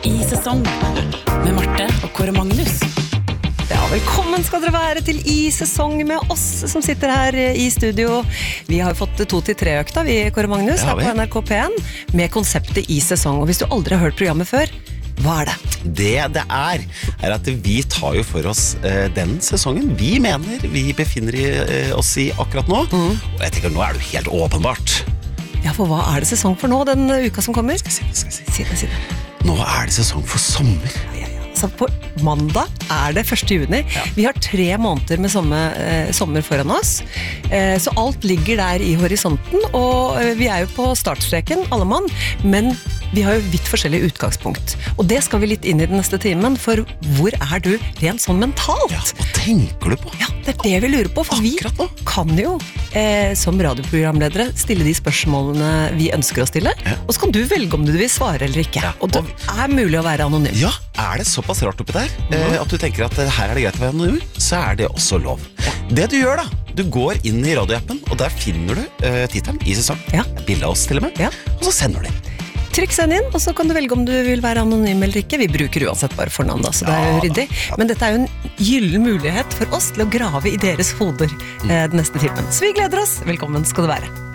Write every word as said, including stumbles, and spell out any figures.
I sesong med Marte og Kåre Magnus. Ja, velkommen skal dere være til I sesong med oss som sitter her i studio. Vi har fått to til tre økta, vi Kåre Magnus, her på N R K P en, med konseptet I sesong. Og hvis du aldri har hørt programmet før, hva er det? Det det er, er at vi tar jo for oss eh, den sesongen vi mener vi befinner i, eh, oss i akkurat nå. Mm. Og jeg tenker, nå er det jo helt åpenbart. Ja, for hva er det sesong for nå, den uka som kommer? Skal jeg si det, skal jeg si det. Si det, si det. Nå er det sesong for sommer. Ja, ja. Så på mandag er det første juni. Ja. Vi har tre måneder med sommer, eh, sommer foran oss. Eh, så alt ligger der i horisonten, og eh, vi er jo på startstreken, alle mann, men vi har jo vidt forskjellig utgangspunkt. Og det skal vi litt inn i den neste timen, for hvor er du rent sånn mentalt? Ja, hva tenker du på? Ja, det er det vi lurer på, for akkurat nå. Vi kan jo eh, som radioprogramledere stille de spørsmålene vi ønsker å stille, ja. Og så kan du velge om du vil svare eller ikke. Ja, og det er mulig å være anonym. Ja, er det såpass rart oppi der, mm. eh, at du tenker at her er det greit å være anonym, så er det også lov. Ja. Det du gjør da, du går inn i radioappen, og der finner du eh, titelen I sesong, ja. Bildet av oss til og med, ja. Og så sender du inn. Trykk send inn, og så kan du velge om du vil være anonym eller ikke. Vi bruker uansett bare fornavn, så det er jo ryddig. Men dette er jo en gyllen mulighet for oss til å grave i deres hoder mm. eh, den neste timen. Så vi gleder oss. Velkommen skal du være.